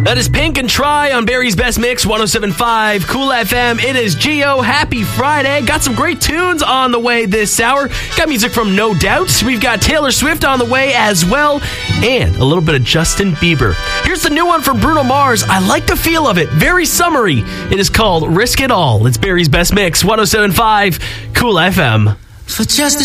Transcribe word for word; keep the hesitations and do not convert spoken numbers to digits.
That is Pink and Try on Barry's Best Mix, one oh seven point five Cool F M. It is Gio. Happy Friday. Got some great tunes on the way this hour. Got music from No Doubt. We've got Taylor Swift on the way as well. And a little bit of Justin Bieber. Here's the new one from Bruno Mars. I like the feel of it. Very summery. It is called Risk It All. It's Barry's Best Mix, one oh seven point five Cool F M. For just a